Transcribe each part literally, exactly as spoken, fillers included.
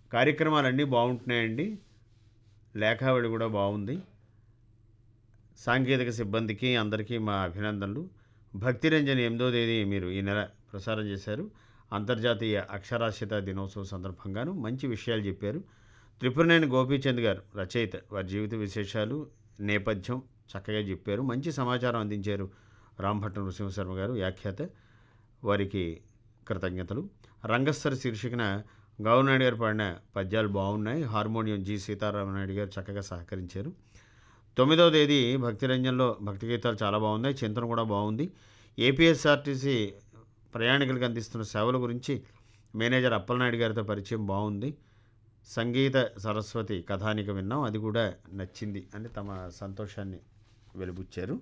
కార్యక్రమాలన్నీ బాగుంటున్నాయండి. లేఖావళి కూడా బాగుంది. సాంకేతిక సిబ్బందికి అందరికీ మా అభినందనలు. భక్తిరంజన్ ఎనిమిదో తేదీ మీరు ఈ నెల ప్రసారం చేశారు. అంతర్జాతీయ అక్షరాస్యత దినోత్సవం సందర్భంగాను మంచి విషయాలు చెప్పారు. త్రిపురనేని గోపీచంద్ గారు రచయిత, వారి జీవిత విశేషాలు, నేపథ్యం చక్కగా చెప్పారు. మంచి సమాచారం అందించారు. రాంభట్ల నృసింహశర్మ గారు వ్యాఖ్యాత, వారికి కృతజ్ఞతలు. రంగస్థర శీర్షికన గౌనాయుడు గారు పాడిన పద్యాలు బాగున్నాయి. హార్మోనియం జి సీతారామనాయుడు గారు చక్కగా సహకరించారు. తొమ్మిదవ తేదీ భక్తిరంజన్లో భక్తి గీతాలు చాలా బాగున్నాయి. చింతన కూడా బాగుంది. ఏపీఎస్ఆర్టీసీ ప్రయాణికులకు అందిస్తున్న సేవల గురించి మేనేజర్ అప్పలనాయుడు గారితో పరిచయం బాగుంది. సంగీత సరస్వతి కథానిక విన్నాం, అది కూడా నచ్చింది అని తమ సంతోషాన్ని వెలిబుచ్చారు.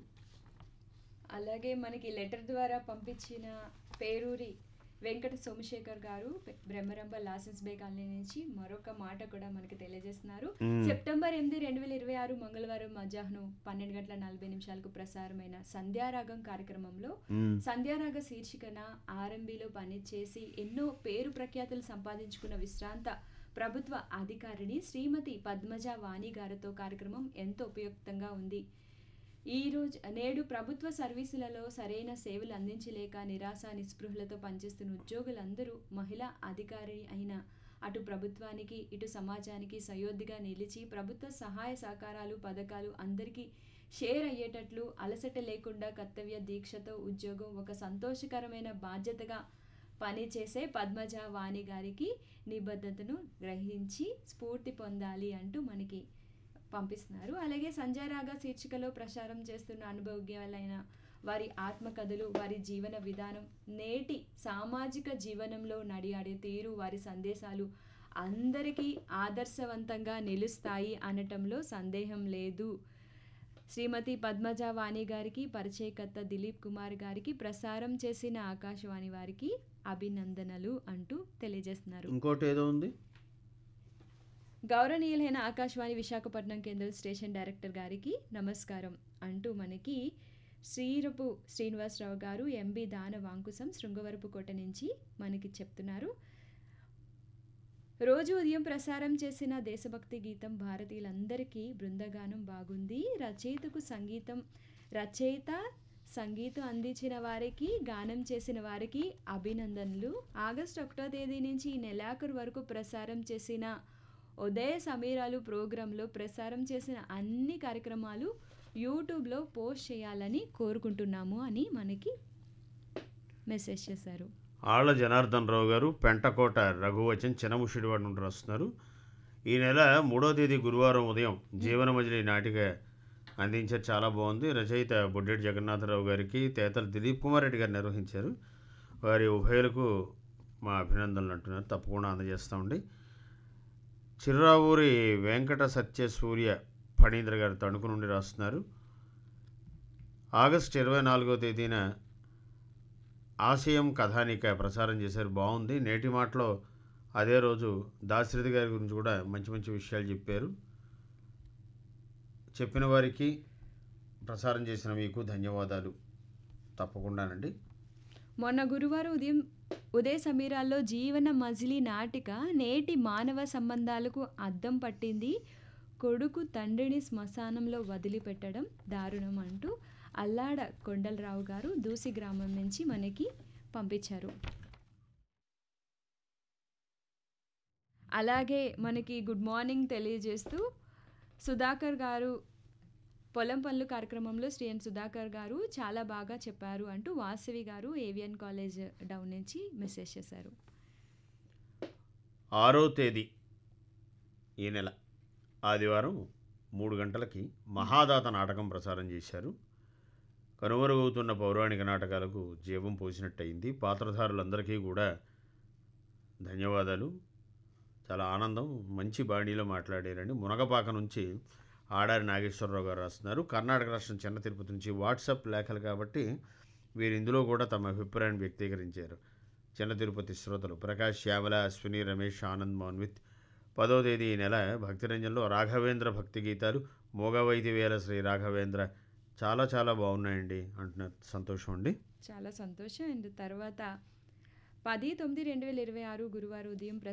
అలాగే మనకి లెటర్ ద్వారా పంపించిన పేరూరి వెంకట సోమశేఖర్ గారు బ్రహ్మరంభ లాసెన్స్ బే కాలనీ నుంచి మరొక మాట కూడా మనకి తెలియజేస్తున్నారు. సెప్టెంబర్ ఎనిమిది రెండు వేల ఇరవై ఆరు మంగళవారం మధ్యాహ్నం పన్నెండు గంటల నలభై నిమిషాలకు ప్రసారమైన సంధ్యారాగం కార్యక్రమంలో సంధ్యారాగ శీర్షికన ఆర్ఎంబీలో పనిచేసి ఎన్నో పేరు ప్రఖ్యాతులు సంపాదించుకున్న విశ్రాంత ప్రభుత్వ అధికారిని శ్రీమతి పద్మజ వాణి గారితో కార్యక్రమం ఎంతో ఉపయుక్తంగా ఉంది. ఈ రోజు నేడు ప్రభుత్వ సర్వీసులలో సరైన సేవలు అందించలేక నిరాశ నిస్పృహలతో పనిచేస్తున్న ఉద్యోగులందరూ మహిళా అధికారి అయిన అటు ప్రభుత్వానికి ఇటు సమాజానికి సయోధ్యగా నిలిచి ప్రభుత్వ సహాయ సహకారాలు పథకాలు అందరికీ షేర్ అయ్యేటట్లు అలసట లేకుండా కర్తవ్య దీక్షతో ఉద్యోగం ఒక సంతోషకరమైన బాధ్యతగా పనిచేసే పద్మజ వాణి గారికి నిబద్ధతను గ్రహించి స్ఫూర్తి పొందాలి అంటూ మనకి పంపిస్తున్నారు. అలాగే సంధ్యారాగ శీర్షికలో ప్రసారం చేస్తున్న అనుభవజ్ఞాలైన వారి ఆత్మకథలు, వారి జీవన విధానం, నేటి సామాజిక జీవనంలో నడియాడే తీరు, వారి సందేశాలు అందరికీ ఆదర్శవంతంగా నిలుస్తాయి అనటంలో సందేహం లేదు. శ్రీమతి పద్మజ వాణి గారికి, పరిచయకర్త దిలీప్ కుమార్ గారికి, ప్రసారం చేసిన ఆకాశవాణి వారికి అభినందనలు అంటూ తెలియజేస్తున్నారు. ఇంకోటి ఏదో ఉంది. గౌరవనీయులైన ఆకాశవాణి విశాఖపట్నం కేంద్ర స్టేషన్ డైరెక్టర్ గారికి నమస్కారం అంటూ మనకి శ్రీరపు శ్రీనివాసరావు గారు ఎంబీ దాన వాంకుశం శృంగవరపుకోట నుంచి మనకి చెప్తున్నారు. రోజు ఉదయం ప్రసారం చేసిన దేశభక్తి గీతం భారతీయులందరికీ బృందగానం బాగుంది. రచయితకు సంగీతం రచయిత సంగీతం అందించిన వారికి, గానం చేసిన వారికి అభినందనలు. ఆగస్టు ఒకటో తేదీ నుంచి ఈ నెలాఖరు వరకు ప్రసారం చేసిన ఉదయ సమీరాలు ప్రోగ్రాంలో ప్రసారం చేసిన అన్ని కార్యక్రమాలు యూట్యూబ్లో పోస్ట్ చేయాలని కోరుకుంటున్నాము అని మనకి మెసేజ్ చేశారు. ఆళ్ల జనార్దన్ రావు గారు పెంటకోట రఘువచన్ చినముషిడివాడ నుండి రాస్తున్నారు. ఈ నెల మూడో తేదీ గురువారం ఉదయం జీవన మజిలీ నాటిక అందించారు, చాలా బాగుంది. రచయిత బొడ్డెటి జగన్నాథరావు గారికి, తేతల దిలీప్ కుమార్ రెడ్డి గారు నిర్వహించారు. వారి ఉభయులకు మా అభినందనలు అంటున్నారు. తప్పకుండా అందజేస్తామండి. చిర్రావూరి వెంకట సత్య సూర్య ఫణీంద్ర గారు తణుకు నుండి రాస్తున్నారు. ఆగస్టు ఇరవై నాలుగో తేదీన ఆశయం కథానిక ప్రసారం చేశారు, బాగుంది. నేటి మాటలో అదే రోజు దాశరథి గారి గురించి కూడా మంచి మంచి విషయాలు చెప్పారు. చెప్పిన వారికి, ప్రసారం చేసిన మీకు ధన్యవాదాలు. తప్పకుండానండి. మొన్న గురువారం ఉదయం ఉదయ సమీరాల్లో జీవన మజిలీ నాటిక నేటి మానవ సంబంధాలకు అద్దం పట్టింది. కొడుకు తండ్రిని శ్మశానంలో వదిలిపెట్టడం దారుణం అంటూ అల్లాడ కొండలరావు గారు దూసి గ్రామం నుంచి మనకి పంపించారు. అలాగే మనకి గుడ్ మార్నింగ్ తెలియజేస్తూ సుధాకర్ గారు పొలం పనులు కార్యక్రమంలో శ్రీ ఎన్ సుధాకర్ గారు చాలా బాగా చెప్పారు అంటూ వాసవి గారు ఏవిఎన్ కాలేజ్ డౌన్ నుంచి మెసేజ్ చేశారు. ఆరో తేదీ ఈ నెల ఆదివారం మూడు గంటలకి మహాదాత నాటకం ప్రసారం చేశారు. కనుమరుగవుతున్న పౌరాణిక నాటకాలకు జీవం పోసినట్టయింది. పాత్రధారులందరికీ కూడా ధన్యవాదాలు. చాలా ఆనందం, మంచి బాణీలో మాట్లాడారండి. మునగపాక నుంచి ఆడారి నాగేశ్వరరావు గారు రాస్తున్నారు. కర్ణాటక రాష్ట్రం చిన్న తిరుపతి నుంచి వాట్సాప్ లేఖలు కాబట్టి వీరు ఇందులో కూడా తమ అభిప్రాయాన్ని వ్యక్తీకరించారు. చిన్న తిరుపతి శ్రోతలు ప్రకాష్, శ్యామల, అశ్విని, రమేష్, ఆనంద్, మోన్విత్. పదో తేదీ ఈ నెల భక్తిరంజన్లో రాఘవేంద్ర భక్తి గీతాలు, మోగవైదివేల శ్రీ రాఘవేంద్ర చాలా చాలా బాగున్నాయండి అంటున్నారు. సంతోషం అండి, చాలా సంతోషం. అండ్ తర్వాత పది తొమ్మిది రెండు వేల ఇరవై ఆరు గురువారం ఉదయం